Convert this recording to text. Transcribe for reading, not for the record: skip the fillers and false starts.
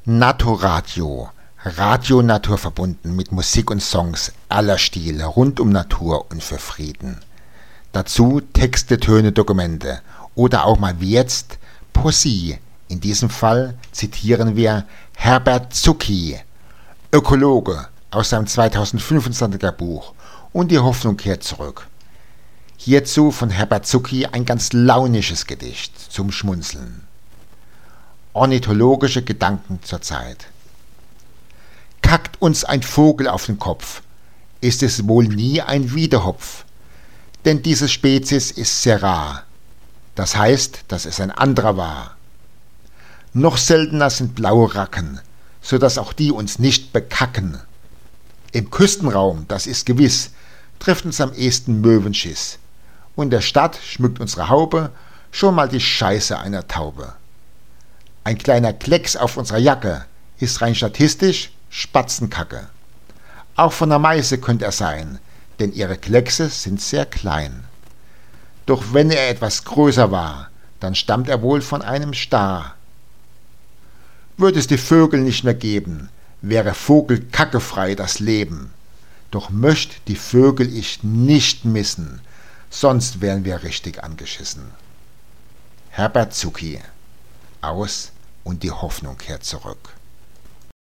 Naturradio. Radio naturverbunden mit Musik und Songs aller Stile rund um Natur und für Frieden. Dazu Texte, Töne, Dokumente oder auch mal wie jetzt Poesie. In diesem Fall zitieren wir Herbert Zucki, Ökologe, aus seinem 2025er Buch Und die Hoffnung kehrt zurück. Hierzu von Herbert Zucki ein ganz launisches Gedicht zum Schmunzeln. Ornithologische Gedanken zur Zeit. Kackt uns ein Vogel auf den Kopf, ist es wohl nie ein Wiedehopf, denn diese Spezies ist sehr rar. Das heißt, dass es ein anderer war. Noch seltener sind blaue Racken, so dass auch die uns nicht bekacken. Im Küstenraum, das ist gewiss, trifft uns am ehesten Möwenschiss. Und der Stadt schmückt unsere Haube schon mal die Scheiße einer Taube. Ein kleiner Klecks auf unserer Jacke ist rein statistisch Spatzenkacke. Auch von der Meise könnte er sein, denn ihre Kleckse sind sehr klein. Doch wenn er etwas größer war, dann stammt er wohl von einem Star. Würde es die Vögel nicht mehr geben, wäre vogelkackefrei das Leben. Doch möcht die Vögel ich nicht missen, sonst wären wir richtig angeschissen. Herbert Zucki. Aus und die Hoffnung kehrt zurück.